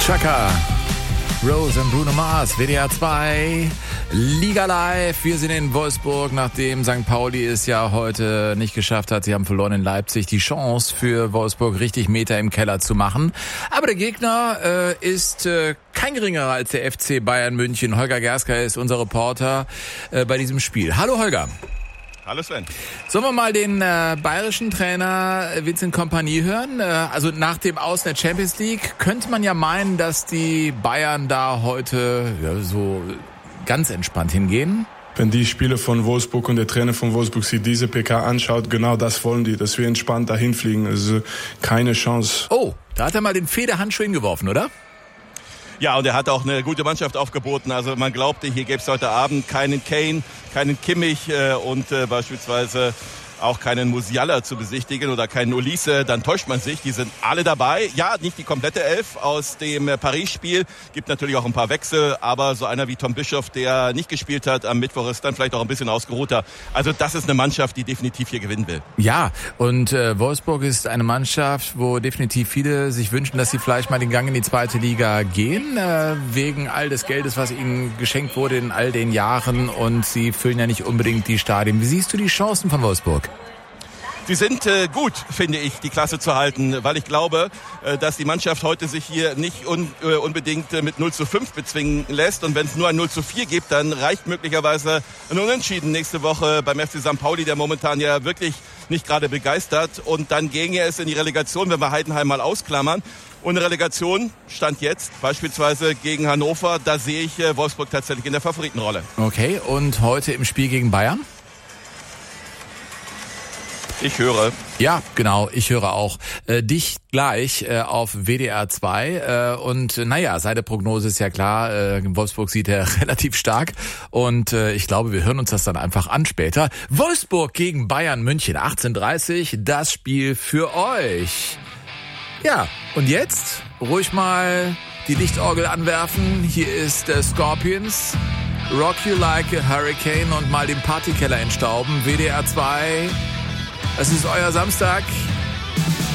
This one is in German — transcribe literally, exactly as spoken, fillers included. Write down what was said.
Chaka, Rose und Bruno Mars, W D R zwei, Liga Live. Wir sind in Wolfsburg, nachdem Sankt Pauli es ja heute nicht geschafft hat. Sie haben verloren in Leipzig. Die Chance für Wolfsburg, richtig Meter im Keller zu machen. Aber der Gegner äh, ist äh, kein geringerer als der F C Bayern München. Holger Gersker ist unser Reporter äh, bei diesem Spiel. Hallo Holger. Hallo Sven. Sollen wir mal den äh, bayerischen Trainer Vincent Kompany hören? Äh, also nach dem Aus der Champions League könnte man ja meinen, dass die Bayern da heute ja, so ganz entspannt hingehen. Wenn die Spieler von Wolfsburg und der Trainer von Wolfsburg sich diese P K anschaut, genau das wollen die, dass wir entspannt dahin fliegen. Also keine Chance. Oh, da hat er mal den Federhandschuh hingeworfen, oder? Ja, und er hat auch eine gute Mannschaft aufgeboten. Also man glaubte, hier gäbe es heute Abend keinen Kane, keinen Kimmich äh, und äh, beispielsweise auch keinen Musiala zu besichtigen oder keinen Olise, dann täuscht man sich. Die sind alle dabei. Ja, nicht die komplette Elf aus dem äh, Paris-Spiel. Gibt natürlich auch ein paar Wechsel, aber so einer wie Tom Bischoff, der nicht gespielt hat am Mittwoch, ist dann vielleicht auch ein bisschen ausgeruhter. Also das ist eine Mannschaft, die definitiv hier gewinnen will. Ja, und äh, Wolfsburg ist eine Mannschaft, wo definitiv viele sich wünschen, dass sie vielleicht mal den Gang in die zweite Liga gehen, äh, wegen all des Geldes, was ihnen geschenkt wurde in all den Jahren, und sie füllen ja nicht unbedingt die Stadien. Wie siehst du die Chancen von Wolfsburg? Sie sind äh, gut, finde ich, die Klasse zu halten, weil ich glaube, äh, dass die Mannschaft heute sich hier nicht un, äh, unbedingt äh, mit null zu fünf bezwingen lässt. Und wenn es nur ein null zu vier gibt, dann reicht möglicherweise ein Unentschieden nächste Woche beim F C Sankt Pauli, der momentan ja wirklich nicht gerade begeistert. Und dann ginge es in die Relegation, wenn wir Heidenheim mal ausklammern. Und eine Relegation stand jetzt beispielsweise gegen Hannover. Da sehe ich äh, Wolfsburg tatsächlich in der Favoritenrolle. Okay, und heute im Spiel gegen Bayern? Ich höre. Ja, genau, ich höre auch. Äh, dich gleich äh, auf W D R zwei. Äh, und naja, seine Prognose ist ja klar. Äh, Wolfsburg sieht er relativ stark. Und äh, ich glaube, wir hören uns das dann einfach an später. Wolfsburg gegen Bayern München, achtzehn Uhr dreißig. Das Spiel für euch. Ja, und jetzt ruhig mal die Lichtorgel anwerfen. Hier ist äh, Scorpions. Rock You Like a Hurricane und mal den Partykeller entstauben. W D R zwei. Es ist euer Samstag.